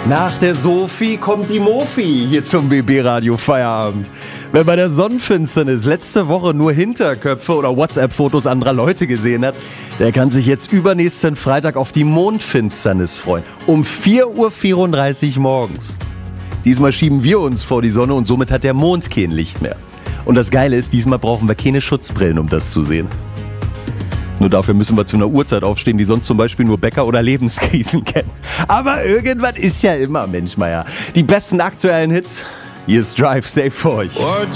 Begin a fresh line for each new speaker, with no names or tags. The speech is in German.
Nach der Sophie kommt die Mofi hier zum BB-Radio Feierabend. Wer bei der Sonnenfinsternis letzte Woche nur Hinterköpfe oder WhatsApp-Fotos anderer Leute gesehen hat, der kann sich jetzt übernächsten Freitag auf die Mondfinsternis freuen. Um 4:34 Uhr morgens. Diesmal schieben wir uns vor die Sonne und somit hat der Mond kein Licht mehr. Und das Geile ist, diesmal brauchen wir keine Schutzbrillen, um das zu sehen. Nur dafür müssen wir zu einer Uhrzeit aufstehen, die sonst zum Beispiel nur Bäcker oder Lebenskrisen kennen. Aber irgendwas ist ja immer, Mensch, Meier. Die besten aktuellen Hits, hier ist Drive Safe für euch.